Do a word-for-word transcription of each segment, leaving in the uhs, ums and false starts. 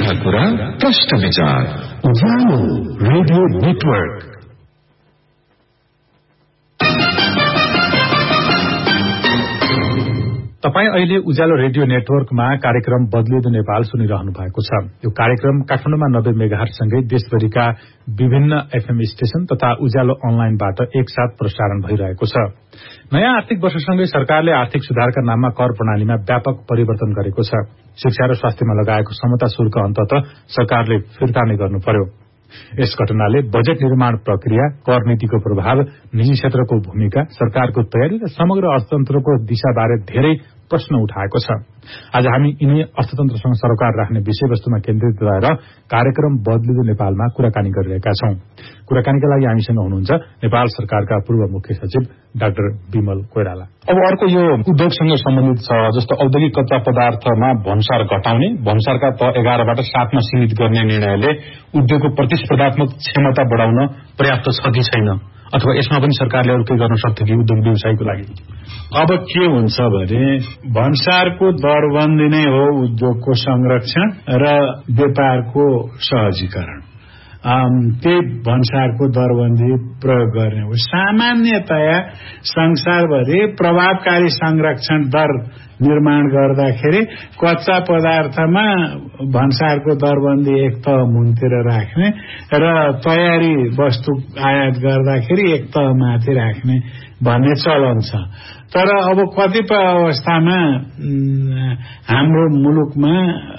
सीधा कुरा प्रश्न विचार उज्यालो रेडियो नेटवर्क। तपाई अहिले उज्यालो रेडियो नेटवर्कमा कार्यक्रम बदलिँदो नेपाल सुनिरहनु भएको छ। यो कार्यक्रम काठमाडौँमा नब्बे मेगाहर्जसँगै देशभरिका विभिन्न एफएम स्टेशन तथा उज्यालो अनलाइनबाट एकसाथ प्रसारण भइरहेको छ। नयाँ आर्थिक वर्षसँगै सरकारले आर्थिक सुधारका नाममा कर प्रणालीमा व्यापक परिवर्तन गरेको छ। शिक्षा र स्वास्थ्यमा लगाएको समता शुल्क अन्ततः सरकारले फिर्ता नै गर्नु पर्यो। यस घटनाले बजेट निर्माण प्रक्रिया, कर नीतिको प्रभाव, निजी क्षेत्रको भूमिका, सरकारको तयारी र समग्र अर्थतन्त्रको दिशाबारे धेरै प्रश्न उठाएको छ। आज हामी यिनै अर्थतन्त्रसँग सरोकार राख्ने विषयवस्तुमा केन्द्रित रहेर कार्यक्रम बदलिँदो नेपालमा कुराकानी गरिरहेका छौं। कुराकानीका लागि हामीसँग हुनुहुन्छ नेपाल सरकारका पूर्व मुख्य सचिव डाक्टर विमल कोइराला। अब अर्को यो उद्योगसँग सम्बन्धित छ, जस्तो औद्योगिक कच्चा पदार्थमा भन्सार घटाउने, भन्सारका तह एघारबाट सातमा सीमित गर्ने निर्णयले उद्योगको प्रतिस्पर्धात्मक क्षमता बढाउन पर्याप्त छ कि छैन, अथवा यसमा पनि सरकारले अरू केही गर्न सक्छ कि उद्योग व्यवसायको लागि? अब के हुन्छ भने भन्सारको दरबन्दी नै हो उद्योगको संरक्षण र व्यापारको सहजीकरण। त्यही भन्सारको दरबन्दी प्रयोग गर्ने हो। सामान्यतया संसारभरि प्रभावकारी संरक्षण दर निर्माण गर्दाखेरि कच्चा पदार्थमा भन्सारको दरबन्दी एक तह मुनतिर राख्ने र तयारी वस्तु आयात गर्दाखेरि एक तह माथि राख्ने भन्ने चलन छ। तर अब कतिपय अवस्थामा हाम्रो मुलुकमा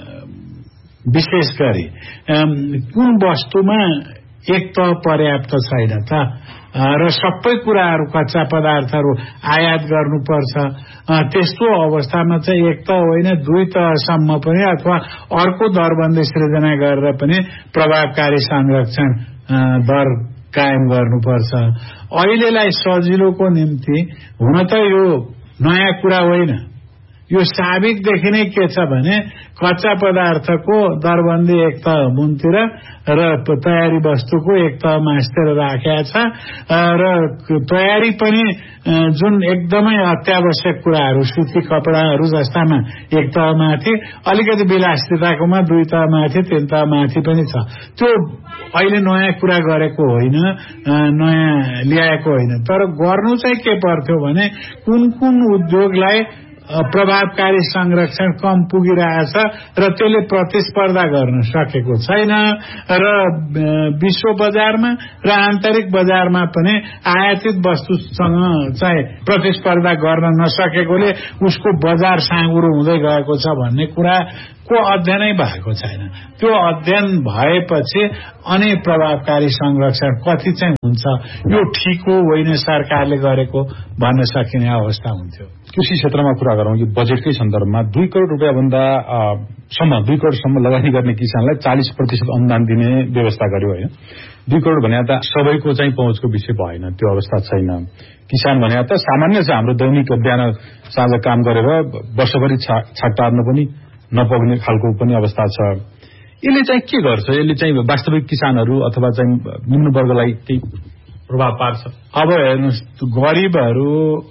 विशेष गरी कुन वस्तुमा एक तह पर्याप्त छैन त र सबै कुराहरू कच्चा पदार्थहरू आयात गर्नुपर्छ। त्यस्तो अवस्थामा चाहिँ एक तह होइन दुई तहसम्म पनि अथवा अर्को दरबन्दी सृजना गरेर पनि प्रभावकारी संरक्षण दर कायम गर्नुपर्छ। अहिलेलाई सजिलोको निम्ति हुन त यो नयाँ कुरा होइन, यो साबिकदेखि नै के छ भने कच्चा पदार्थको दरबन्दी एक तह मुनतिर र तयारी वस्तुको एक तह मास्तिर राखेको छ र तयारी पनि जुन एकदमै अत्यावश्यक कुराहरू सुती कपडाहरू जस्तामा एक तह माथि, अलिकति विलासिताकोमा दुई तह माथि तीन तह माथि पनि छ। त्यो अहिले नयाँ कुरा गरेको होइन, नयाँ ल्याएको होइन। तर गर्नु चाहिँ के पर्थ्यो भने कुन कुन उद्योगलाई प्रभावकारी संरक्षण कम पुगिरहेछ र त्यसले प्रतिस्पर्धा गर्न सकेको छैन र विश्व बजारमा र आन्तरिक बजारमा पनि आयातित वस्तुसँग चाहिँ प्रतिस्पर्धा गर्न नसकेकोले उसको बजार साँगुरो हुँदै गएको छ भन्ने कुरा को अध्ययनै भएको छैन। त्यो अध्ययन भएपछि अनि प्रभावकारी संरक्षण कति चाहिँ हुन्छ, यो ठिक हो होइन सरकारले गरेको भन्न सकिने अवस्था हुन्थ्यो। कृषि क्षेत्रमा कुरा गरौँ, यो बजेटकै सन्दर्भमा दुई करोड़ रुपियाँ भन्दा सम्म दुई करोड़सम्म लगानी गर्ने किसानलाई चालीस प्रतिशत अनुदान दिने व्यवस्था गर्यो होइन। दुई करोड़ भने त सबैको चाहिँ पहुँचको विषय भएन, त्यो अवस्था छैन। किसान भने त सामान्य छ, हाम्रो दैनिक बिहान साँझ काम गरेर वर्षभरि छाट टार्न पनि नपुग्ने खालको पनि अवस्था छ। यसले चाहिँ के गर्छ? यसले चाहिँ वास्तविक किसानहरू अथवा चाहिँ निम्न वर्गलाई केही प्रभाव पार्छ? अब हेर्नुहोस्, गरिबहरू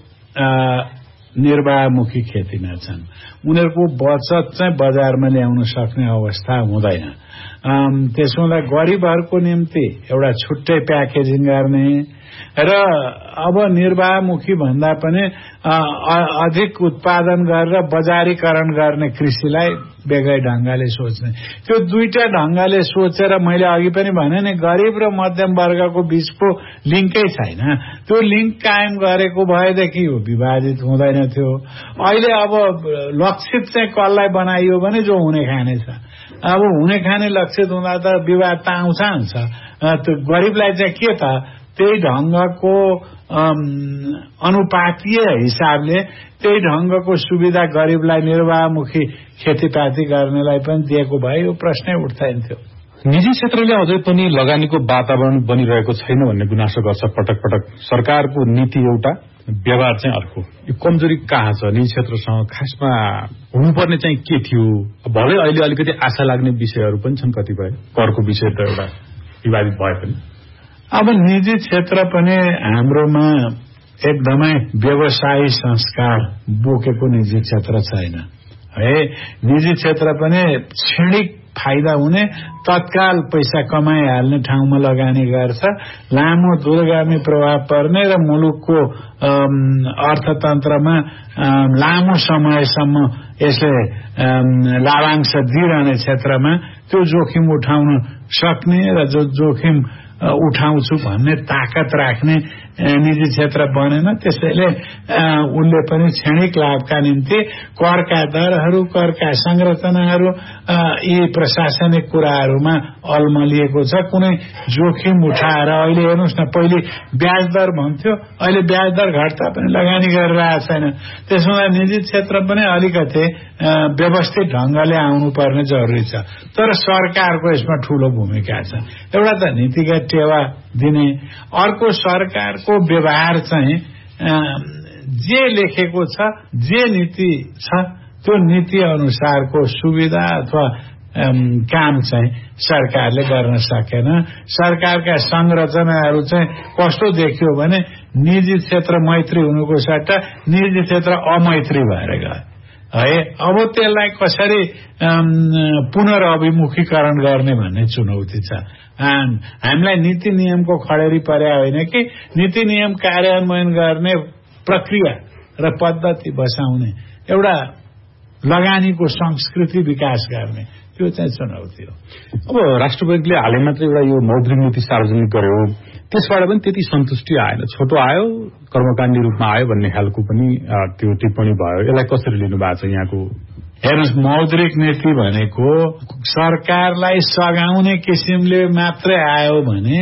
निर्वाहमुखी खेतीमा छन्, उनीहरूको बचत चाहिँ बजारमा ल्याउन सक्ने अवस्था हुँदैन। त्यसो हुँदा गरिबहरूको निम्ति एउटा छुट्टै प्याकेजिङ गर्ने र अब निर्वाहमुखी भन्दा पनि अधिक उत्पादन गरेर बजारीकरण गर्ने कृषिलाई बेग्लै ढंगले सोच्ने, त्यो दुईटा ढंगले सोचेर मैले अघि पनि भने नि गरिब र मध्यम वर्गको बीचको लिङ्कै छैन। त्यो लिङ्क कायम गरेको भएदेखि यो विभाजित हुँदैन थियो। अहिले अब लक्षित चाहिँ कसलाई बनाइयो भने जो हुने खाने छ। अब हुने खाने लक्षित हुँदा त विवाद त आउँछ हुन्छ। त्यो गरिबलाई चाहिँ के त त्यही ढंगको अनुपातीय हिसाबले त्यही ढंगको सुविधा गरिबलाई निर्वाहमुखी खेतीपाती गर्नेलाई पनि दिएको भए यो प्रश्नै उठ्दैन थियो। निजी क्षेत्रले अझै पनि लगानीको वातावरण बनिरहेको छैन भन्ने गुनासो गर्छ पटक पटक। सरकारको नीति एउटा, व्यवहार चाहिँ अर्को। यो कमजोरी कहाँ छ निजी क्षेत्रसँग? खासमा हुनुपर्ने चाहिँ के थियो? भलै अहिले अलिकति आशा लाग्ने विषयहरू पनि छन् कतिपय, करको विषय त एउटा विवादित भए पनि। अब निजी क्षेत्र पनि हाम्रोमा एकदमै व्यवसायी संस्कार बोकेको निजी क्षेत्र छैन है। निजी क्षेत्र पनि क्षणिक फाइदा हुने तत्काल पैसा कमाइहाल्ने ठाउँमा लगानी गर्छ। लामो दूरगामी प्रभाव पर्ने र मुलुकको अर्थतन्त्रमा लामो समयसम्म यसले लाभांश दिइरहने क्षेत्रमा त्यो जोखिम उठाउन सक्ने र जो जोखिम उठाउँछु भन्ने ताकत राख्ने निजी क्षेत्र बनेन। त्यसैले उनले पनि क्षणिक लाभका निम्ति करका दरहरू, करका संरचनाहरू, यी प्रशासनिक कुराहरूमा अल्मलिएको छ। कुनै जोखिम उठाएर अहिले हेर्नुहोस् न, पहिले ब्याज दर भन्थ्यो, अहिले ब्याज दर घट्दा पनि लगानी गरिरहेको छैन। त्यसमा निजी क्षेत्र पनि अलिकति व्यवस्थित ढंगले आउनुपर्ने जरुरी छ। तर सरकारको यसमा ठूलो भूमिका छ। एउटा त नीतिगत टेवा दिने, अर्को सरकारको व्यवहार चाहिँ जे लेखेको छ, जे नीति छ त्यो नीति अनुसारको सुविधा अथवा काम चाहिँ सरकारले गर्न सकेन। सरकारका संरचनाहरू चाहिँ कस्तो देखियो भने निजी क्षेत्र मैत्री हुनुको सट्टा निजी क्षेत्र अमैत्री भएर गयो है। अब त्यसलाई कसरी पुनर्अभिमुखीकरण गर्ने भन्ने चुनौती छ। हामीलाई नीति नियमको खडेरी पर्या होइन कि नीति नियम कार्यान्वयन गर्ने प्रक्रिया र पद्धति बसाउने, एउटा लगानीको संस्कृति विकास गर्ने, त्यो चाहिँ चुनौती हो। अब राष्ट्र बैंकले हालै मात्र एउटा यो मौद्रिक नीति सार्वजनिक गर्यो, त्यसबाट पनि त्यति सन्तुष्टि आएन। छोटो आयो, कर्मकाण्डी रूपमा आयो भन्ने खालको पनि त्यो टिप्पणी भयो। यसलाई कसरी लिनु भएको छ यहाँको? हेर्नुहोस्, मौद्रिक नीति भनेको सरकारलाई सघाउने किसिमले मात्रै आयो भने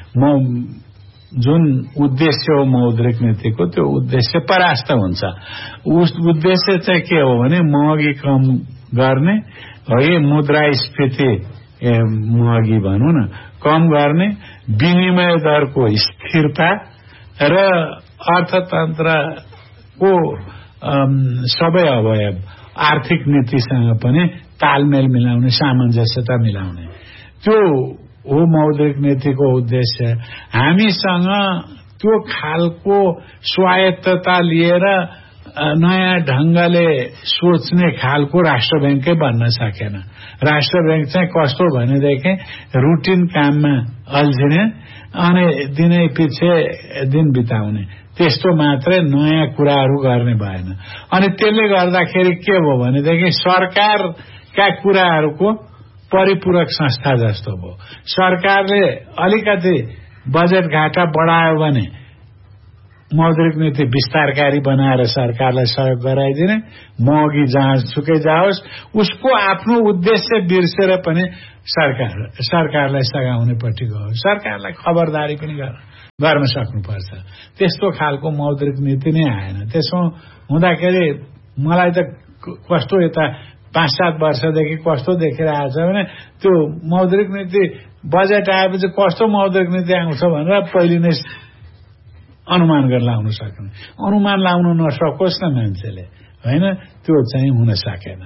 जुन उद्देश्य हो मौद्रिक नीतिको, त्यो उद्देश्य परास्त हुन्छ। उस उद्देश्य चाहिँ के हो भने महँगी कम गर्ने, है, मुद्रास्फीति महँगी भनौँ न कम गर्ने, विनिमय दरको स्थिरता र अर्थतन्त्रको सबै अवयव आर्थिक नीतिसँग पनि तालमेल मिलाउने, सामञ्जस्यता मिलाउने, त्यो हो मौद्रिक नीतिको उद्देश्य। हामीसँग त्यो खालको स्वायत्तता लिएर नयाँ ढंगले सोच्ने खालको राष्ट्र बैंकै बन्न सकेन। राष्ट्र बैंक चाहिँ कस्तो भनेदेखि रुटिन काममा अल्झिने अनि दिनै पछि दिन बिताउने, त्यस्तो मात्रै, नयाँ कुराहरू गर्ने भएन। अनि त्यसले गर्दाखेरि के भयो भनेदेखि सरकारका कुराहरूको परिपूरक संस्था जस्तो भयो। सरकारले अलिकति बजेट घाटा बढायो भने मौद्रिक नीति विस्तारकारी बनाएर सरकारलाई सहयोग गराइदिने, महँगी जहाँ सुकै जाओस्, उसको आफ्नो उद्देश्य बिर्सेर पनि सरकार सरकारलाई सघाउनेपट्टि गयो। सरकारलाई खबरदारी पनि गर्न सक्नुपर्छ। त्यस्तो खालको मौद्रिक नीति नै आएन। त्यसो हुँदाखेरि मलाई त कस्तो यता पाँच सात वर्षदेखि कस्तो देखिरहेको छ भने त्यो मौद्रिक नीति बजेट आएपछि कस्तो मौद्रिक नीति आउँछ भनेर पहिले नै अनुमान गरेर लाउन सक्ने, अनुमान लाउन नसकोस् न मान्छेले, होइन, त्यो चाहिँ हुन सकेन।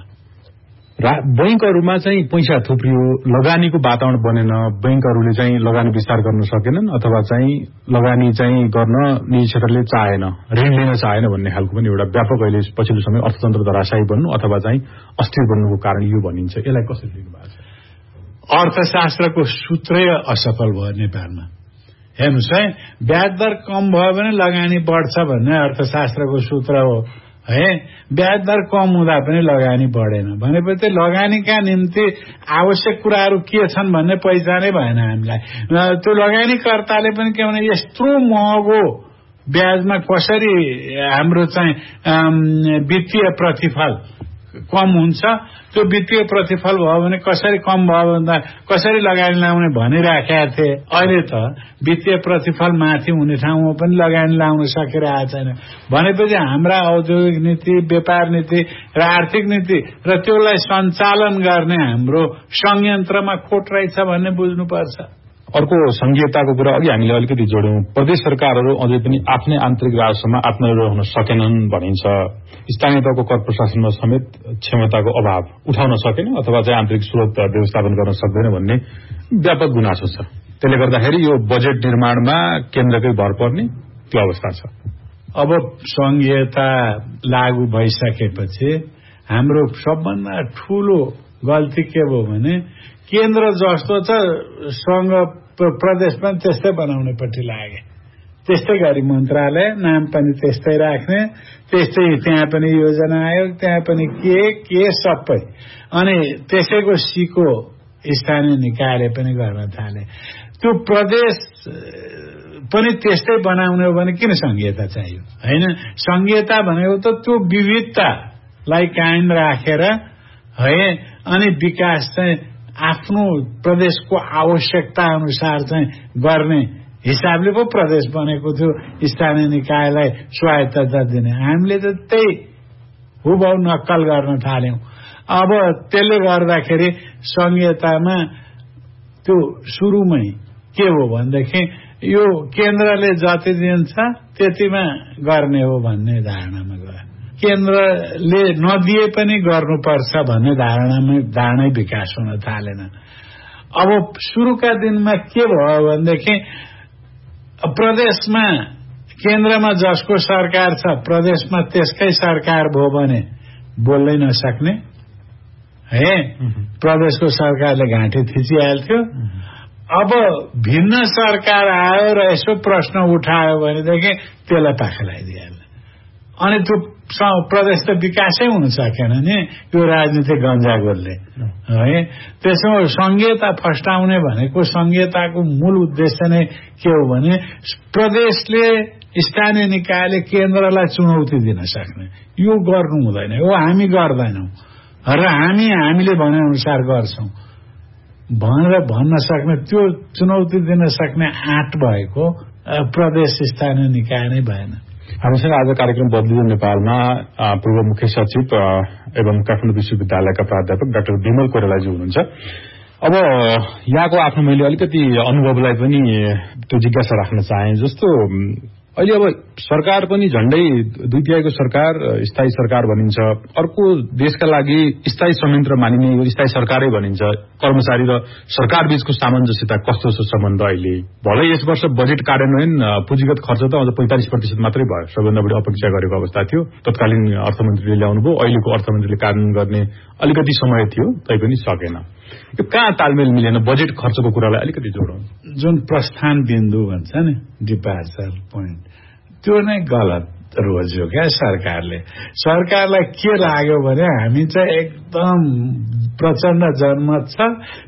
बैंकहरूमा चाहिँ पैसा थुप्रियो, लगानीको वातावरण बनेन, बैंकहरूले चाहिँ लगानी विस्तार गर्न सकेनन् अथवा चाहिँ लगानी चाहिँ गर्न निजी क्षेत्रले चाहेन, ऋण लिन चाहेन भन्ने खालको पनि एउटा व्यापक अहिले पछिल्लो समय अर्थतन्त्र धराशायी बन्नु अथवा चाहिँ अस्थिर बन्नुको कारण यो भनिन्छ। यसलाई कसरी लिनु भएको छ? अर्थशास्त्रको सूत्रै असफल भयो नेपालमा। हेर्नुहोस् है, ब्याज दर कम भयो भने लगानी बढ्छ भन्ने अर्थशास्त्रको सूत्र हो है। ब्याज दर कम हुँदा पनि लगानी बढेन भनेपछि लगानीका निम्ति आवश्यक कुराहरू के छन् भन्ने पहिचानै भएन हामीलाई। त्यो लगानीकर्ताले पनि के भने यत्रो महँगो ब्याजमा कसरी हाम्रो चाहिँ वित्तीय प्रतिफल कम हुन्छ, त्यो वित्तीय प्रतिफल भयो भने कसरी कम भयो भन्दा कसरी लगानी लाउने भनिराखेका थिए। अहिले त वित्तीय प्रतिफल माथि हुने ठाउँमा पनि लगानी लाउन सकिरहेको छैन भनेपछि हाम्रा औद्योगिक नीति, व्यापार नीति र आर्थिक नीति र त्यसलाई सञ्चालन गर्ने हाम्रो संयन्त्रमा खोट रहेछ भन्ने बुझ्नुपर्छ। अर्को संघीयताको कुरा अघि हामीले अलिकति जोड्यौं। प्रदेश सरकारहरू अझै पनि आफ्नै आन्तरिक राजस्वमा आत्मनिर्भर हुन सकेनन् भनिन्छ। स्थानीय तहको कर प्रशासनमा समेत क्षमताको अभाव उठाउन सकेन अथवा चाहिँ आन्तरिक स्रोत व्यवस्थापन गर्न सक्दैन भन्ने व्यापक गुनासो छ। त्यसले गर्दाखेरि यो बजेट निर्माणमा केन्द्रकै भर पर्ने त्यो अवस्था छ। अब संघीयता लागू भइसकेपछि हाम्रो सबभन्दा ठूलो गल्ती के भयो भने केन्द्र जस्तो छ संघ प्रदेश पनि त्यस्तै बनाउनेपट्टि लागे। त्यस्तै गरी मन्त्रालय नाम पनि त्यस्तै राख्ने, त्यस्तै त्यहाँ पनि योजना आयोग, त्यहाँ पनि के के सबै, अनि त्यसैको सिको स्थानीय निकायले पनि गर्न थाले। त्यो प्रदेश पनि त्यस्तै बनाउने हो भने किन संघीयता चाहियो? हैन, संघीयता भनेको त त्यो विविधतालाई कायम राखेर है अनि विकास चाहिँ आफ्नो प्रदेशको आवश्यकता अनुसार चाहिँ गर्ने हिसाबले पो प्रदेश बनेको थियो, स्थानीय निकायलाई स्वायत्तता दिने। हामीले त त्यही हुबहु नक्कल गर्न थाल्यौं। अब त्यसले गर्दाखेरि संघीयतामा त्यो सुरुमै के हो भनेदेखि यो केन्द्रले जति दिन्छ त्यतिमा गर्ने हो भन्ने धारणामा गयो। केन्द्रले नदिए पनि गर्नुपर्छ भन्ने धारणामा धारणै विकास हुन थालेन। अब सुरुका दिनमा के भयो भनेदेखि प्रदेशमा केन्द्रमा जसको सरकार छ प्रदेशमा त्यसकै सरकार भयो भने बोल्नै नसक्ने है, प्रदेशको सरकारले घाँटी थिचिहाल्थ्यो। अब भिन्न सरकार आयो र यसो प्रश्न उठायो भनेदेखि त्यसलाई पाखा लगाइदिइहाल्ने, अनि त्यो प्रदेश त विकासै हुन सकेन नि यो राजनीतिक गन्जागोलले है। त्यसमा संघीयता फस्टाउने भनेको संघीयताको मूल उद्देश्य नै के हो भने प्रदेशले स्थानीय निकायले केन्द्रलाई चुनौती दिन सक्ने, यो गर्नु हुँदैन, यो हामी गर्दैनौं र हामी हामीले भने अनुसार गर्छौं भनेर भन्न सक्ने, त्यो चुनौती दिन सक्ने आँट भएको प्रदेश स्थानीय निकाय नै भएन। हामीसँग आज कार्यक्रम बदलिँदो नेपालमा पूर्व मुख्य सचिव एवं काठमाडौँ विश्वविद्यालयका प्राध्यापक डाक्टर विमल कोइरालाजी हुनुहुन्छ। अब यहाँको आफ्नो मैले अलिकति अनुभवलाई पनि त्यो जिज्ञासा राख्न चाहे। जस्तो अहिले अब सरकार पनि झण्डै दुई तिहाईको सरकार स्थायी सरकार भनिन्छ, अर्को देशका लागि स्थायी संयन्त्र मानिने यो स्थायी सरकारै भनिन्छ। कर्मचारी र सरकार बीचको सामञ्जस्यता कस्तो छ सम्बन्ध अहिले? भलै यस वर्ष बजेट कार्यान्वयन पुँजीगत खर्च त अझ पैंतालिस प्रतिशत मात्रै भयो, सबैभन्दा बढी अपेक्षा गरेको अवस्था थियो। तत्कालीन अर्थमन्त्रीले ल्याउनुभयो, अहिलेको अर्थमन्त्रीले कार्यान्वयन गर्ने अलिकति समय थियो तैपनि सकेन। यो कहाँ तालमेल मिलेन? बजेट खर्चको कुरालाई अलिकति जोडौं। जुन प्रस्थान बिन्दु भन्छ नि, डिपार्चर पोइन्ट, त्यो नै गलत रोज्यो क्या सरकारले। सरकारलाई के लाग्यो भने हामी चाहिँ एकदम प्रचण्ड जनमत छ,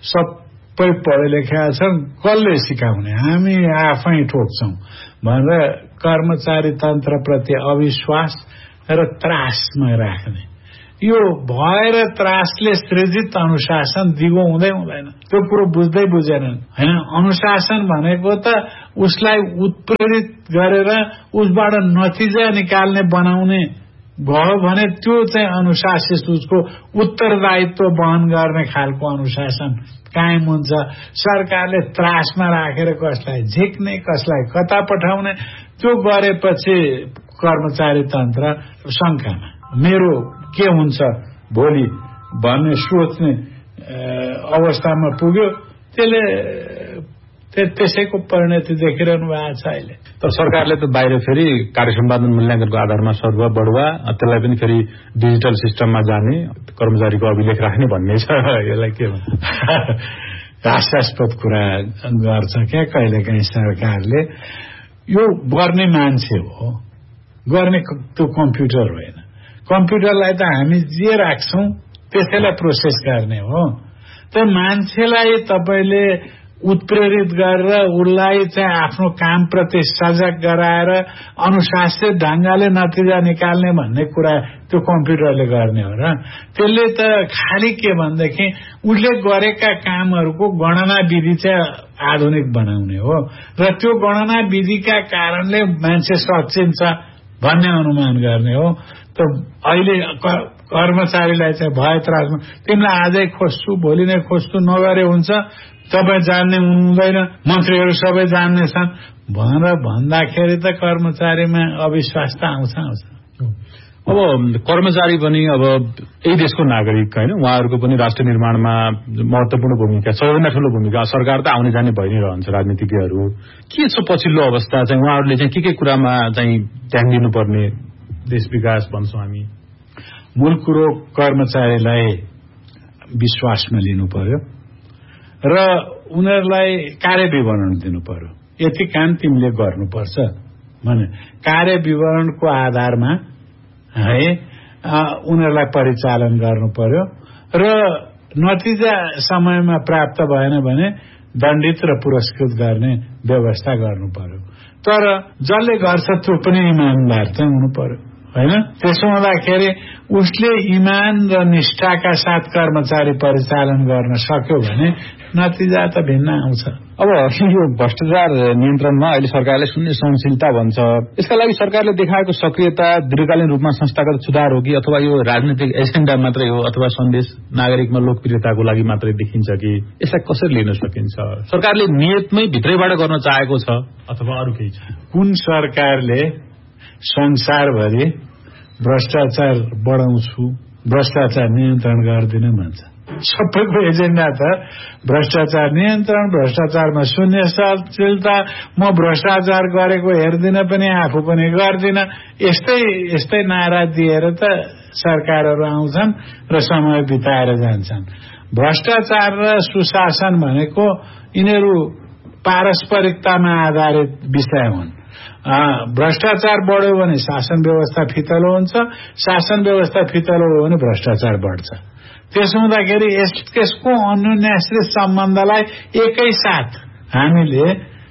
सबै पढे लेखेका छन्, कसले सिकाउने, हामी आफै ठोक्छौं भनेर कर्मचारी तन्त्रप्रति अविश्वास र त्रासमा राख्ने। यो भएर त्रासले सृजित अनुशासन दिगो हुँदै हुँदैन, त्यो कुरो बुझ्दै बुझेनन् हैन। अनुशासन भनेको त उसलाई उत्प्रेरित गरेर उसबाट नतिजा निकाल्ने बनाउने भयो भने त्यो चाहिँ अनुशासित, उसको उत्तरदायित्व वहन गर्ने खालको अनुशासन कायम हुन्छ। सरकारले त्रासमा राखेर कसलाई झिक्ने, कसलाई कता पठाउने, त्यो गरेपछि कर्मचारी तन्त्र शंकामा, मेरो के हुन्छ भोलि भन्ने सोच्ने अवस्थामा पुग्यो। त्यसले त्यसैको परिणति देखिरहनु भएको छ अहिले। तर सरकारले त बाहिर फेरि कार्य सम्पादन मूल्याङ्कनको आधारमा सरुवा बढुवा, त्यसलाई पनि फेरि डिजिटल सिस्टममा जाने, कर्मचारीको अभिलेख राख्ने भन्ने छ। यसलाई के भन्छ? हास्यास्पद कुरा गर्छ क्या कहिलेकाहीँ सरकारले। यो गर्ने मान्छे हो, गर्ने त्यो कम्प्युटर होइन। कम्प्युटरलाई त हामी जे राख्छौं त्यसैलाई प्रोसेस गर्ने हो। त मान्छेलाई तपाईले उत्प्रेरित गरेर उसलाई चाहिँ आफ्नो कामप्रति सजग गराएर अनुशासित ढंगले नतिजा निकाल्ने भन्ने कुरा त्यो कम्प्युटरले गर्ने हो र त्यसले त खाली के भन्देखि उसले गरेका कामहरूको गणना विधि चाहिँ आधुनिक बनाउने हो र त्यो गणना विधिका कारणले मान्छे सचिन्छ भन्ने अनुमान गर्ने हो। त अहिले कर्मचारीलाई चाहिँ भय त्रासमा तिमीलाई आजै खोज्छु भोलि नै खोज्छु नगरे हुन्छ, तपाईँ जान्ने हुँदैन, मन्त्रीहरू सबै जान्ने छन् भनेर भन्दाखेरि त कर्मचारीमा अविश्वास त आउँछ आउँछ। अब कर्मचारी पनि अब यही देशको नागरिक होइन, उहाँहरूको पनि राष्ट्र निर्माणमा महत्वपूर्ण भूमिका, सबैभन्दा ठूलो भूमिका। सरकार त आउने जाने भइ नै रहन्छ, राजनीतिज्ञहरू के छ पछिल्लो अवस्था चाहिँ उहाँहरूले चाहिँ के के कुरामा चाहिँ ध्यान दिनुपर्ने देश विकास भन्छौँ हामी। मूल कुरो कर्मचारीलाई विश्वासमा लिनु पर्यो र उनीहरूलाई कार्य विवरण दिनु पर्यो। यति काम तिमीले गर्नुपर्छ भने कार्य विवरणको आधारमा है उनीहरूलाई परिचालन गर्नु पर्यो र नतिजा समयमा प्राप्त भएन भने दण्डित र पुरस्कृत गर्ने व्यवस्था गर्नु पर्यो। तर जसले गर्छ त्यो पनि इमानदार चाहिँ हुनु पर्यो हैन। त्यसो हुँदाखेरि उसले इमान र निष्ठाका साथ कर्मचारी परिचालन गर्न सक्यो भने नतिजा त भिन्न आउँछ। अब यो भ्रष्टाचार नियन्त्रणमा अहिले सरकारले शून्य सहनशीलता भन्छ। यसका लागि सरकारले देखाएको सक्रियता दीर्घकालीन रूपमा संस्थागत सुधार हो कि अथवा यो राजनीतिक एजेन्डा मात्रै हो अथवा सन्देश नागरिकमा लोकप्रियताको लागि मात्रै देखिन्छ कि यसलाई कसरी लिन सकिन्छ? सरकारले नियतमै भित्रैबाट गर्न चाहेको छ अथवा अरू केही छ? कुन सरकारले संसारभरि भ्रष्टाचार बढाउँछु भ्रष्टाचार नियन्त्रण गर्दिन भन्छ? सबैको एजेन्डा त भ्रष्टाचार नियन्त्रण, भ्रष्टाचारमा शून्य सहनशीलता, म भ्रष्टाचार गरेको हेर्दिन पनि आफू पनि गर्दिन, यस्तै यस्तै नारा दिएर त सरकारहरू आउँछन् र समय बिताएर जान्छन्। भ्रष्टाचार र सुशासन भनेको यिनीहरू पारस्परिकतामा आधारित विषय हुन्। भ्रष्टाचार बढ्यो भने शासन व्यवस्था फितलो हुन्छ, शासन व्यवस्था फितलो हो भने भ्रष्टाचार बढ्छ। त्यसो हुँदाखेरि यसको अन्योन्याश्रित सम्बन्धलाई एकैसाथ हामीले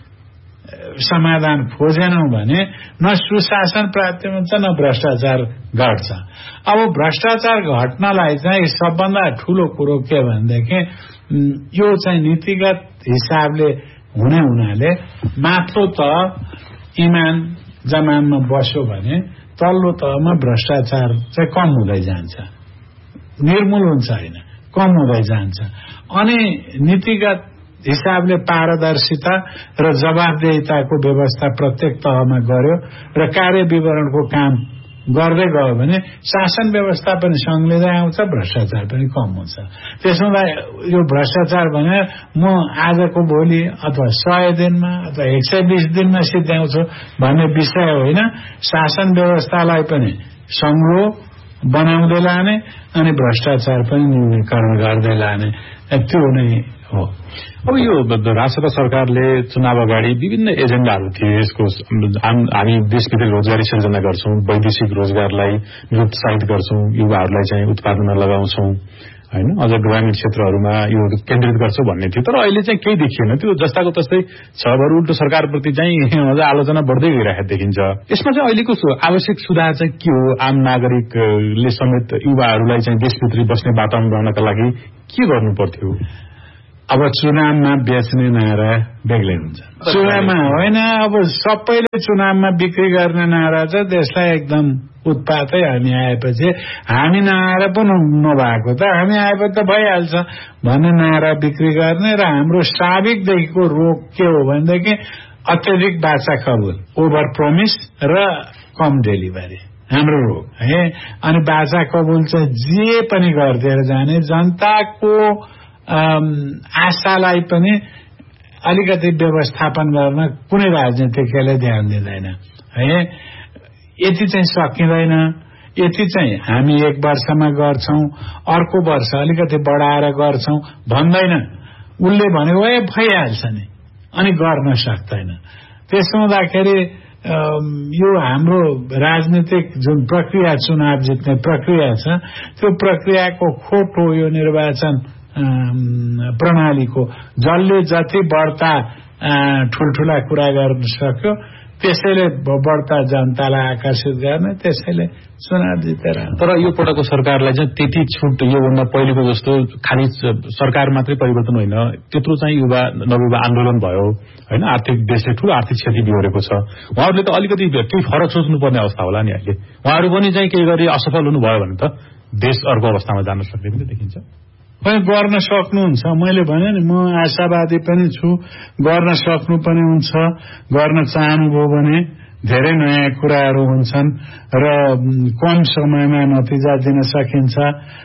समाधान खोजेनौं भने न सुशासन प्राप्त हुन्छ न भ्रष्टाचार घट्छ। अब भ्रष्टाचार घट्नलाई चाहिँ सबभन्दा ठूलो कुरो के भनेदेखि यो चाहिँ नीतिगत हिसाबले हुने हुनाले माथिल्लो तह इमान जमानमा बस्यो भने तल्लो तहमा भ्रष्टाचार चाहिँ कम हुँदै जान्छ, निर्मूल हुन्छ होइन, कम हुँदै जान्छ। अनि नीतिगत हिसाबले पारदर्शिता र जवाबदेहिताको व्यवस्था प्रत्येक तहमा गर्यो र कार्य विवरणको काम गर्दै गयो भने शासन व्यवस्था पनि संलिँदै आउँछ, भ्रष्टाचार पनि कम हुन्छ। त्यसोमा यो भ्रष्टाचार भने म आजको भोलि अथवा सय दिनमा अथवा एक सय बीस दिनमा सिद्ध्याउँछु भन्ने विषय होइन। शासन व्यवस्थालाई पनि संलो बनाउँदै लाने अनि भ्रष्टाचार पनि न्यूनीकरण गर्दै लाने, त्यो नै हो। अब यो राष्ट्र सरकारले चुनाव अगाडि विभिन्न एजेन्डाहरू थिए। यसको हामी देशभित्र रोजगारी सिर्जना गर्छौं, वैदेशिक रोजगारलाई निरुत्साहित गर्छौं, युवाहरूलाई चाहिँ उत्पादनमा लगाउँछौं हैन, अझ ग्रामीण क्षेत्रहरूमा यो केन्द्रित गर्छौं भन्ने थियो। तर अहिले चाहिँ केही देखिएन, त्यो जस्ताको तस्तै छ। बरु उल्टो सरकारप्रति चाहिँ अझ आलोचना बढ्दै गइरहेको देखिन्छ। यसमा चाहिँ अहिलेको आवश्यक सुधार चाहिँ के हो? आम नागरिकले समेत युवाहरूलाई चाहिँ देशभित्री बस्ने वातावरण बनाउनका लागि के गर्नु पर्थ्यो? अब चुनावमा बेच्ने नारा बेग्लै हुन्छ, चुनावमा होइन। अब सबैले चुनावमा बिक्री गर्ने नारा चाहिँ देशलाई एकदम उत्पातै हामी आएपछि हामी नआएर पनि नभएको त हामी आएपछि त भइहाल्छ भन्ने नारा बिक्री गर्ने र हाम्रो स्वाभाविकदेखिको रोग के हो भनेदेखि अत्यधिक बाचा कबुल, ओभर प्रोमिस र कम डेलिभरी हाम्रो रोग है। अनि बाचा कबुल चाहिँ जे पनि गरिदिएर जाने, जनताको आशालाई पनि अलिकति व्यवस्थापन गर्न कुनै राजनीतिकले ध्यान दिँदैन है। यति चाहिँ सकिँदैन, यति चाहिँ हामी एक वर्षमा गर्छौं, अर्को वर्ष अलिकति बढाएर गर्छौं भन्दैन। उसले भनेको ए भइहाल्छ नि, अनि गर्न सक्दैन। त्यसो हुँदाखेरि यो हाम्रो राजनीतिक जुन प्रक्रिया, चुनाव जित्ने प्रक्रिया छ, त्यो प्रक्रियाको खोट हो यो निर्वाचन प्रणालीको। जसले जति बढ्ता ठुल्ठुला कुरा गर्न सक्यो त्यसैले बढ्ता जनतालाई आकर्षित गर्ने, त्यसैले चुनाव जितेर। तर यो पटकको सरकारलाई चाहिँ त्यति छुट योभन्दा पहिलेको जस्तो खालि सरकार मात्रै परिवर्तन होइन, त्यत्रो चाहिँ युवा नवयुवा आन्दोलन भयो होइन, आर्थिक देशले ठूलो आर्थिक क्षति बिहोरेको छ। उहाँहरूले त अलिकति केही फरक सोच्नुपर्ने अवस्था होला नि अहिले। उहाँहरू पनि चाहिँ केही गरी असफल हुनुभयो भने त देश अर्को अवस्थामा जान सक्ने पनि देखिन्छ। पनि गर्न सक्नुहुन्छ, मैले भने नि म आशावादी पनि छु, गर्न सक्नु पनि हुन्छ। गर्न चाहनुभयो भने धेरै नयाँ कुराहरू हुन्छन् र कम समयमा नतिजा दिन सकिन्छ,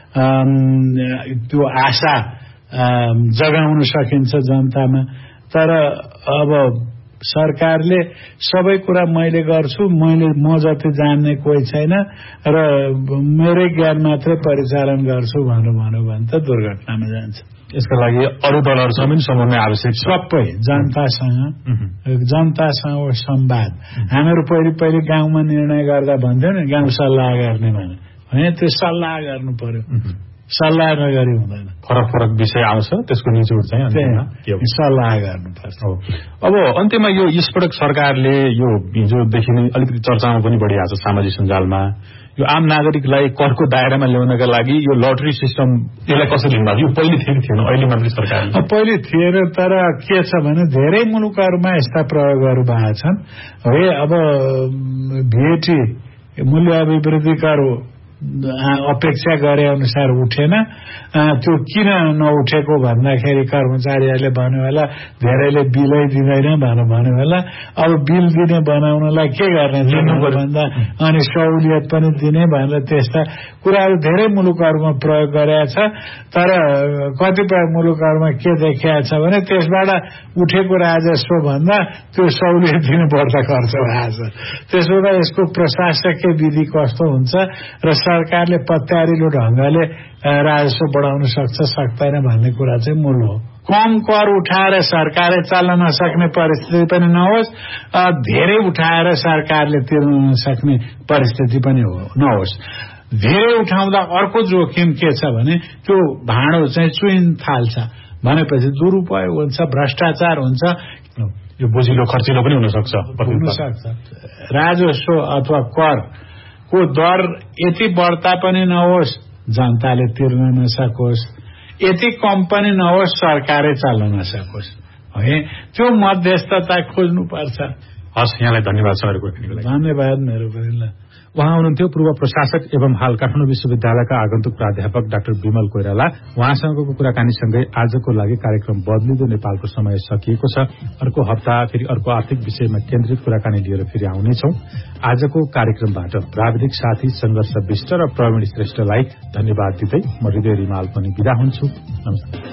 त्यो आशा जगाउन सकिन्छ जनतामा। तर अब सरकारले सबै कुरा मैले गर्छु, मैले म जति जान्ने कोही छैन र मेरै ज्ञान मात्रै परिचालन गर्छु भन्नु भन्यो भने त दुर्घटनामा जान्छ। यसका लागि अरू दलहरूसँग पनि समन्वय आवश्यक छ। सबै जनतासँग जनतासँग संवाद। हामीहरू पहिले पहिले गाउँमा निर्णय गर्दा भन्थ्यौँ नि गाउँ सल्लाह गर्ने भने त्यो सल्लाह गर्नु पर्यो, सल्लाह नगरी हुँदैन। फरक फरक विषय आउँछ, त्यसको निचोड चाहिँ सल्लाह गर्नुपर्छ। अब अन्त्यमा यो यसपटक सरकारले यो हिजोदेखि नै अलिकति चर्चामा पनि बढिरहेको छ सामाजिक सञ्जालमा, यो आम नागरिकलाई करको दायरामा ल्याउनका लागि यो लटरी सिस्टम यसलाई कसरी लिनु भएको? यो पहिले थिएन थिएन अहिले मात्रै सरकारले पहिले थिएन, तर के छ भने धेरै मुलुकहरूमा यस्ता प्रयोगहरू भएका छन्। है अब भीएटी मूल्य अभिवृद्धि कर अपेक्षा गरे अनुसार उठेन, त्यो किन नउठेको भन्दाखेरि कर्मचारीहरूले भन्यो होला धेरैले बिलै दिँदैन भन्यो होला। अब बिल दिने बनाउनलाई के गर्ने भन्दा अनि सहुलियत पनि दिने भनेर त्यस्ता कुराहरू धेरै मुलुकहरूमा प्रयोग गरेका छ। तर कतिपय मुलुकहरूमा के देखिएको छ भने त्यसबाट उठेको राजस्व भन्दा त्यो सहुलियत दिने बढ्ता खर्च भएको छ। त्यसबाट यसको प्रशासकीय विधि कस्तो हुन्छ र सरकारले पत्यारिलो ढंगले राजस्व बढाउन सक्छ सक्दैन भन्ने कुरा चाहिँ मूल हो। कम कर उठाएर सरकारले चल्न नसक्ने परिस्थिति पनि नहोस्, धेरै उठाएर सरकारले तिर्न नसक्ने परिस्थिति पनि नहोस्। धेरै उठाउँदा अर्को जोखिम के छ भने त्यो भाँडो चाहिँ चुइन थाल्छ भनेपछि दुरुपयोग हुन्छ, भ्रष्टाचार हुन्छ, यो बोझिलो खर्चिलो पनि हुन सक्छ हुन सक्छ। राजस्व अथवा कर को दर यति बढ्ता पनि नहोस् जनताले तिर्न नसकोस्, यति कम पनि नहोस् सरकारै चल्न नसकोस्। है त्यो मध्यस्थता खोज्नुपर्छ। हस्, यहाँलाई धन्यवाद छ। धन्यवाद मेरो पनि। उहाँ हुनुहुन्थ्यो पूर्व प्रशासक एवं हाल काठमाडौँ विश्वविद्यालयका आगन्तुक प्राध्यापक डाक्टर विमल कोइराला। उहाँसँगको कुराकानीसँगै आजको लागि कार्यक्रम बदलिँदो नेपालको समय सकिएको छ। अर्को हप्ता फेरि अर्को आर्थिक विषयमा केन्द्रित कुराकानी लिएर फेरि आउनेछौं। आजको कार्यक्रमबाट प्राविधिक साथी संघर्ष विष्ट र प्रवीण श्रेष्ठलाई धन्यवाद दिँदै म हृदय रिमाल पनि बिदा हुन्छु। नमस्कार।